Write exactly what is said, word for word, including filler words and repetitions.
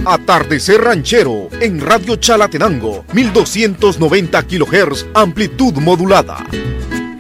Atardecer Ranchero en Radio Chalatenango, mil doscientos noventa kilohertz, amplitud modulada.